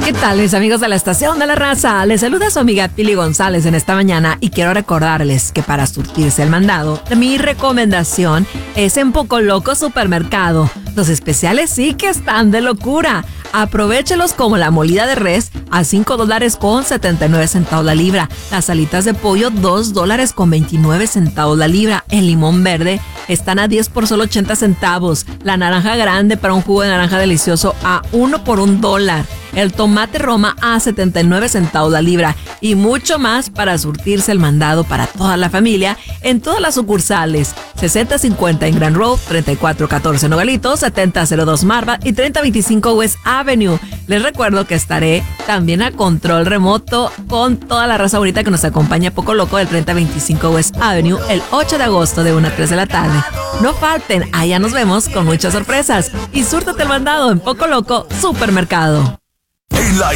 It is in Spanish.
¿Qué tal, mis amigos de la Estación de la Raza? Les saluda su amiga Pili González en esta mañana y quiero recordarles que para surtirse el mandado, mi recomendación es en Poco Loco Supermercado. Los especiales sí que están de locura. Aprovéchelos como la molida de res a $5.79 la libra. Las alitas de pollo $2.29 la libra. El limón verde están a 10 por solo 80 centavos. La naranja grande para un jugo de naranja delicioso a 1 por $1. El tomate Roma a 79 centavos la libra. Y mucho más para surtirse el mandado para toda la familia en todas las sucursales. 6050 en Grand Road, 3414 Nogalitos, 7002 Marva y 3025 West Avenue. Les recuerdo que estaré también a control remoto con toda la raza bonita que nos acompaña Poco Loco del 3025 West Avenue el 8 de agosto de 1 a 3 de la tarde. No falten, allá nos vemos con muchas sorpresas. Y súrtate el mandado en Poco Loco Supermercado.